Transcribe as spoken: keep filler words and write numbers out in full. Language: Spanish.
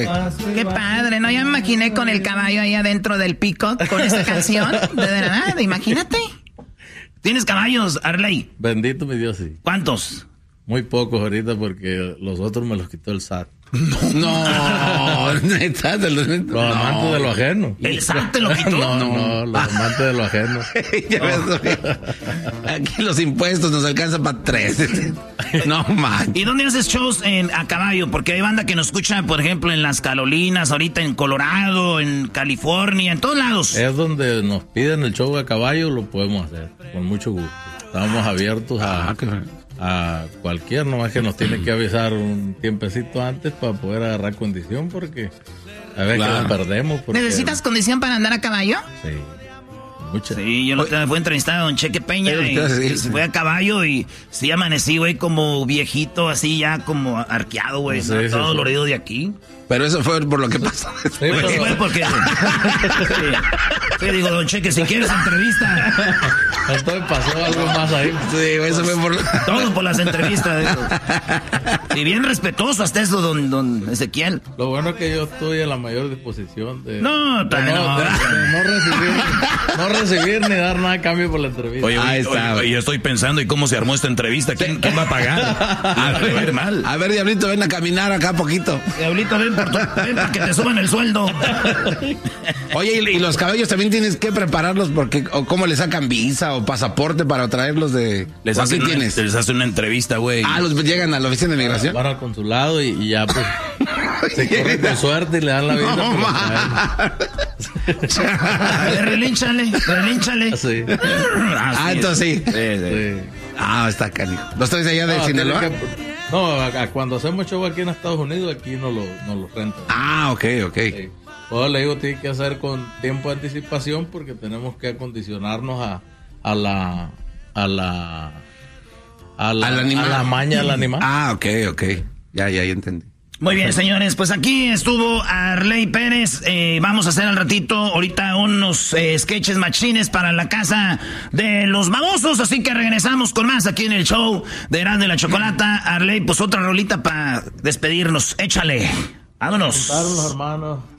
padre. Qué padre, ¿no? Ya me imaginé con el caballo ahí adentro del Peacock con esta canción. De verdad, imagínate. ¿Tienes caballos, Arley? Bendito mi Dios, sí. ¿Cuántos? Muy pocos ahorita porque los otros me los quitó el S A T. No, neta, de los, los amantes de lo ajeno. ¿El S A T te lo quitó? No, no, los amantes de lo ajeno. No. Aquí los impuestos nos alcanzan para tres. No, man. ¿Y dónde haces shows en, a caballo? Porque hay banda que nos escucha, por ejemplo, en las Carolinas, ahorita en Colorado, en California, en todos lados. Es donde nos piden el show a caballo, lo podemos hacer, con mucho gusto. Estamos abiertos a... Ah, qué... a cualquier, nomás que nos tiene que avisar un tiempecito antes para poder agarrar condición, porque a ver claro. que nos perdemos. Porque... ¿Necesitas condición para andar a caballo? Sí, mucha. Sí, yo lo fui a entrevistar a don Cheque Peña y, y se fue a caballo y sí amanecí, güey, como viejito, así ya como arqueado, güey, sí, ¿no? Sí, todo sí. Dolorido de aquí. Pero eso fue por lo que pasó. Sí, pero... sí, fue porque... sí. Sí, digo, don Cheque, si quieres entrevista... Entonces pasó algo más ahí. Sí, eso fue por... Todo por las entrevistas. Eso. Y bien respetuoso hasta eso, don, don Ezequiel. Lo bueno es que yo estoy a la mayor disposición de... No, de no, no, de, de no recibir no recibir ni dar nada a cambio por la entrevista. Oye, ahí está. Oye, yo estoy pensando, ¿y cómo se armó esta entrevista? ¿Quién, ¿quién va a pagar? A ver, ver, mal. A ver, Diablito, ven a caminar acá poquito. Diablito, ven, por tu, ven para que te suban el sueldo. Oye, y, y los caballos también tienes que prepararlos porque, o cómo le sacan visa o pasaporte para traerlos de... Les hacen una, tienes? Les hace una entrevista, güey. Ah, los llegan a la oficina de migración. Van al consulado y, y ya pues se corre con suerte y le dan la visa. No, a ver, relínchale, relínchale. Sí. Ah, ah entonces sí. Sí, sí. Sí. Ah, está canijo. ¿Los traes allá de no, Sinaloa? Que, no, a, a, cuando hacemos show aquí en Estados Unidos, aquí no lo, no lo rentan. Ah, ok, ok. Sí. Pues le digo, tiene que hacer con tiempo de anticipación porque tenemos que acondicionarnos a, a la... a la... a la, a la maña del animal. Ah, ok, ok. Ya, ya, ya entendí. Muy bien, señores, pues aquí estuvo Arley Pérez. Eh, vamos a hacer al ratito ahorita unos eh, sketches machines para la casa de los babosos, así que regresamos con más aquí en el show de Erasmo y la Chocolata. Arley, pues otra rolita para despedirnos. Échale. Vámonos. Los hermanos.